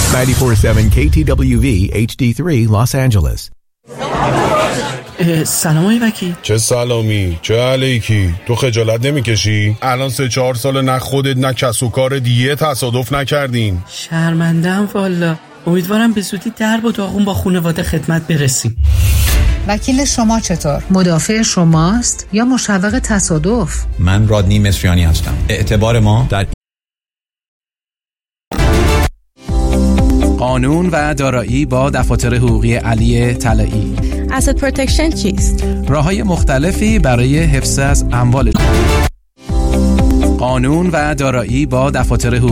94.7 KTWV HD3 Los Angeles. سلام آقای وکیل. چه سلامی، چه علیکی. تو خجالت نمیکشی؟ الان 3-4 سال نه خودت نه کس و کار دیگه تصادف نکردین. شرمنده‌ام والا. امیدوارم به زودی درب و داغون با خانواده خدمت برسیم. وکیل شما چطور؟ مدافع شماست یا مشوق تصادف؟ من رادنی مصریانی هستم. اعتبار ما در قانون و دارایی با دفاتر حقوقی علی طلایی. asset protection چیست؟ راه‌های مختلفی برای حفظ از اموال. قانون و دارایی با دفاتر حقوقی